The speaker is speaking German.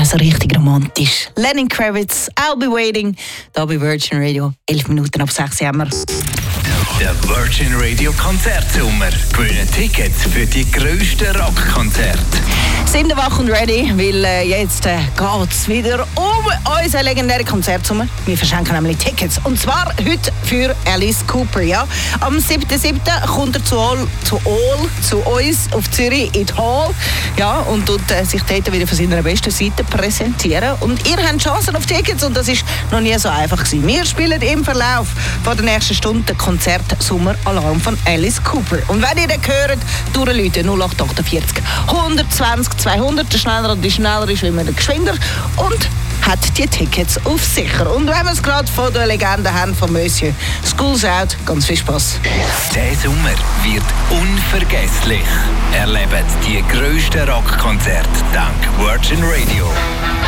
so richtig romantisch. Lenny Kravitz, I'll be waiting. Da bei Virgin Radio, 11 Minuten ab 6 haben wir. Der Virgin Radio Konzertsommer. Gewinnen Tickets für die grössten Rockkonzerte. Sind wir wach und ready, weil jetzt geht's wieder um unseren legendären Konzertsommer. Wir verschenken nämlich Tickets. Und zwar heute für Alice Cooper. Ja? Am 7.7. kommt er zu uns auf Zürich in die Hall. Ja, und tut sich dort wieder von seiner besten Seite präsentieren. Und ihr habt Chancen auf Tickets und das ist noch nie so einfach gewesen. Wir spielen im Verlauf von der nächsten Stunde den Konzert-Sommer-Alarm von Alice Cooper. Und wenn ihr den hört, durchrufen 0848 120 200. Der schneller und die schneller ist, wie man der geschwinder. Und hat die Tickets auf sicher. Und wenn wir es gerade von der Legende haben von Monsieur School's Out, ganz viel Spass. Der Sommer wird unvergesslich. Erlebt die grössten Rockkonzerte dank Virgin Radio.